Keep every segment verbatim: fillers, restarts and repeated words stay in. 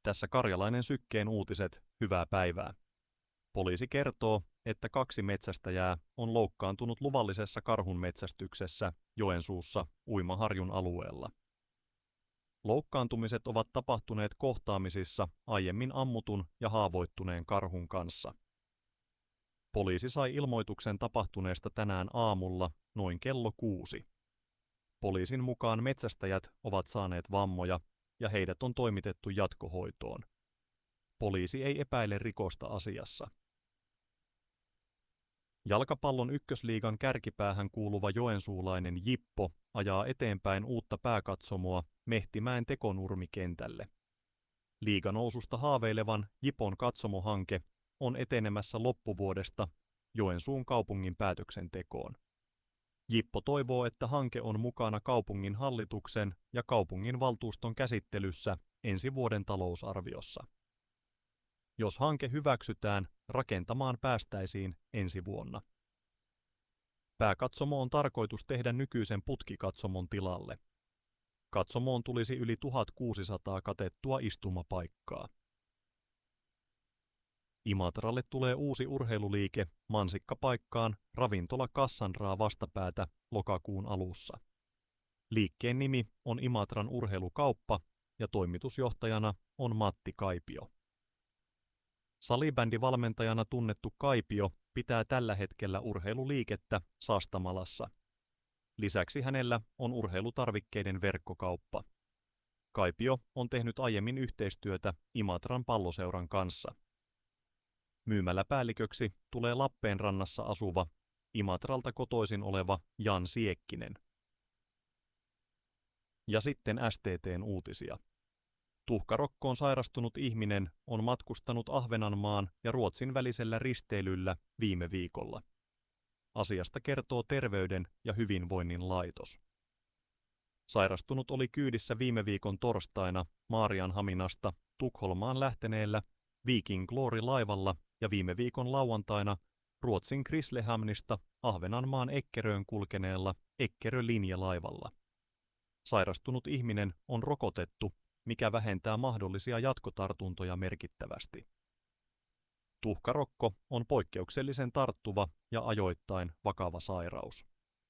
Tässä Karjalainen Sykkeen uutiset, hyvää päivää. Poliisi kertoo, että kaksi metsästäjää on loukkaantunut luvallisessa karhunmetsästyksessä Joensuussa Uimaharjun alueella. Loukkaantumiset ovat tapahtuneet kohtaamisissa aiemmin ammutun ja haavoittuneen karhun kanssa. Poliisi sai ilmoituksen tapahtuneesta tänään aamulla noin kello kuusi. Poliisin mukaan metsästäjät ovat saaneet vammoja ja heidät on toimitettu jatkohoitoon. Poliisi ei epäile rikosta asiassa. Jalkapallon ykkösliigan kärkipäähän kuuluva joensuulainen Jippo ajaa eteenpäin uutta pääkatsomoa Mehtimäen Tekonurmi-kentälle. Liiganoususta haaveilevan Jipon katsomohanke on etenemässä loppuvuodesta Joensuun kaupungin päätöksentekoon. Jippo toivoo, että hanke on mukana kaupungin hallituksen ja kaupungin valtuuston käsittelyssä ensi vuoden talousarviossa. Jos hanke hyväksytään, rakentamaan päästäisiin ensi vuonna. Pääkatsomo on tarkoitus tehdä nykyisen putkikatsomon tilalle. Katsomoon tulisi yli tuhatkuusisataa katettua istumapaikkaa. Imatralle tulee uusi urheiluliike mansikkapaikkaan ravintola Kassanraa vastapäätä lokakuun alussa. Liikkeen nimi on Imatran urheilukauppa ja toimitusjohtajana on Matti Kaipio. Salibändivalmentajana tunnettu Kaipio pitää tällä hetkellä urheiluliikettä Sastamalassa. Lisäksi hänellä on urheilutarvikkeiden verkkokauppa. Kaipio on tehnyt aiemmin yhteistyötä Imatran palloseuran kanssa. Myymäläpäälliköksi tulee Lappeenrannassa asuva, Imatralta kotoisin oleva Jan Siekkinen. Ja sitten S T T:n uutisia. Tuhkarokkoon sairastunut ihminen on matkustanut Ahvenanmaan ja Ruotsin välisellä risteilyllä viime viikolla. Asiasta kertoo Terveyden ja hyvinvoinnin laitos. Sairastunut oli kyydissä viime viikon torstaina Maarianhaminasta Tukholmaan lähteneellä Viking Glory-laivalla ja viime viikon lauantaina Ruotsin Grisslehamnista Ahvenanmaan Eckeröön kulkeneella Eckerö-linjalaivalla. Sairastunut ihminen on rokotettu, mikä vähentää mahdollisia jatkotartuntoja merkittävästi. Tuhkarokko on poikkeuksellisen tarttuva ja ajoittain vakava sairaus.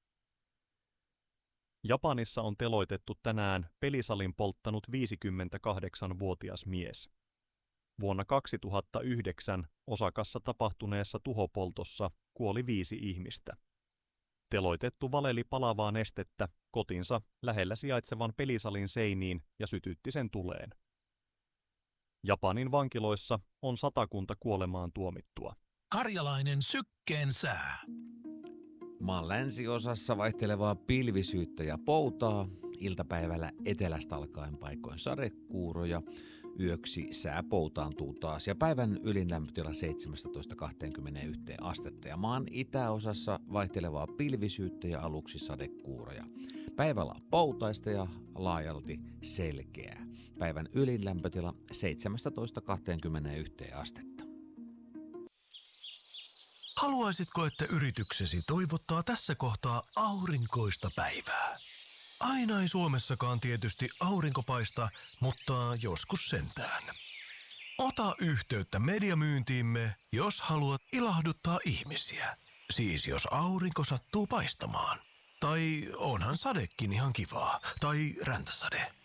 Japanissa on teloitettu tänään pelisalin polttanut viisikymmentäkahdeksanvuotias mies. Vuonna kaksituhattayhdeksän Osakassa tapahtuneessa tuhopoltossa kuoli viisi ihmistä. Teloitettu valeli palavaa nestettä kotinsa lähellä sijaitsevan pelisalin seiniin ja sytytti sen tuleen. Japanin vankiloissa on satakunta kuolemaan tuomittua. Karjalainen Sykkeen sää. Maan länsiosassa vaihtelevaa pilvisyyttä ja poutaa, iltapäivällä etelästä alkaen paikoin sadekuuroja, yöksi sää poutaantuu taas ja päivän ylin lämpötila seitsemästätoista kahteenkymmeneenyhteen astetta ja maan itäosassa vaihtelevaa pilvisyyttä ja aluksi sadekuuroja. Päivällä on poutaista ja laajalti selkeää. Päivän ylin lämpötila seitsemästätoista kahteenkymmeneenyhteen astetta. Haluaisitko, että yrityksesi toivottaa tässä kohtaa aurinkoista päivää? Aina ei Suomessakaan tietysti aurinko paista, mutta joskus sentään. Ota yhteyttä mediamyyntiimme, jos haluat ilahduttaa ihmisiä. Siis jos aurinko sattuu paistamaan. Tai onhan sadekin ihan kivaa. Tai räntäsade.